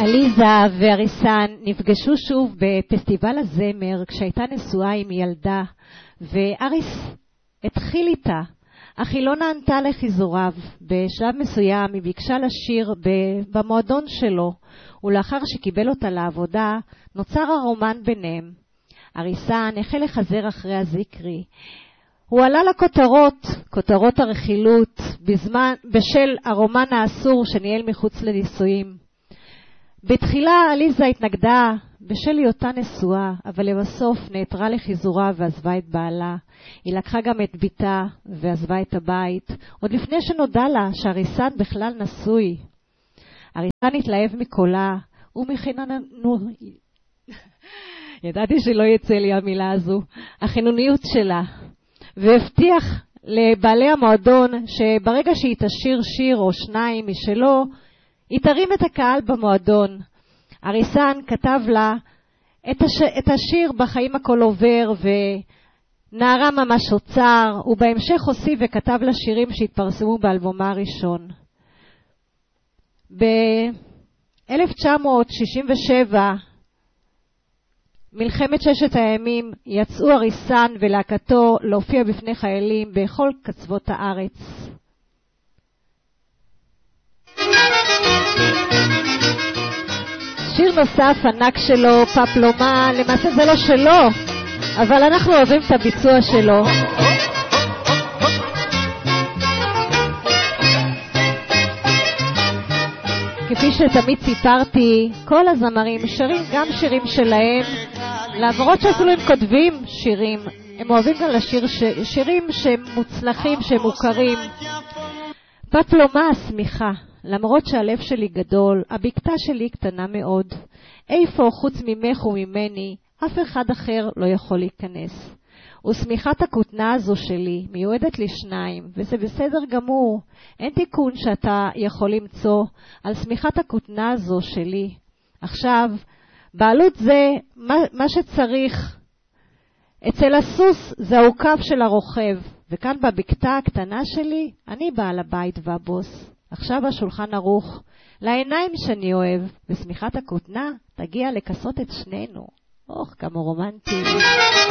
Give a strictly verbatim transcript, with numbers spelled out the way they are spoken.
עליזה ואריסן נפגשו שוב בפסטיבל הזמר כשהייתה נשואה עם ילדה, ואריס התחיל איתה, אך היא לא נענתה לחיזוריו. בשלב מסוים היא ביקשה לשיר במועדון שלו, ולאחר שקיבל אותה לעבודה נוצר הרומן ביניהם. אריסן החל לחזר אחרי הזיקרי. הוא עלה לכותרות, כותרות הרכילות, בזמן, בשל הרומן האסור שניהל מחוץ לנישואים. בתחילה עליזה התנגדה בשל היותה נשואה, אבל לבסוף נעתרה לחיזורה ועזבה את בעלה. היא לקחה גם את ביתה ועזבה את הבית, עוד לפני שנודע לה שאריסן בכלל נשוי. אריסן התלהב מקולה ומחיננו... ידעתי שלא יצא לי המילה הזו, החינוניות שלה, והבטיח לבעלי המועדון שברגע שהיא תשיר שיר או שניים משלו, היא תרים את הקהל במועדון. אריסן כתב לה את, הש... את השיר בחיים הכל עובר ונערה ממש אוצר, ובהמשך הוסיף וכתב לה שירים שהתפרסמו באלבומה הראשון. ב-אלף תשע מאות שישים ושבע, מלחמת ששת הימים, יצאו אריסן ולהקתו להופיע בפני חיילים בכל קצוות הארץ. שיר נוסף ענק שלו, פפלומה, למעשה זה לא שלו, אבל אנחנו אוהבים את הביצוע שלו. כפי שתמיד סיפרתי, כל הזמרים שרים גם שירים שלהם, למרות שאפילו הם כותבים שירים, הם אוהבים גם לשיר ש... שירים שהם מוצלחים, שהם מוכרים. פפלומה השמיכה, למרות שהלב שלי גדול, הבקתה שלי קטנה מאוד. איפה חוץ ממך וממני, אף אחד אחר לא יכול להיכנס. ושמיכת הכותנה הזו שלי מיועדת לשניים, וזה בסדר גמור. אין תיקון שאתה יכול למצוא על שמיכת הכותנה הזו שלי. עכשיו, בעלות זה מה, מה שצריך. אצל הסוס זה העוקב של הרוכב, וכאן בבקתה הקטנה שלי אני בעל הבית והבוס. עכשיו השולחן ערוך לעיניים שאני אוהב, ושמיכת הכותנה תגיע לכסות את שנינו. אוח, כמה רומנטי.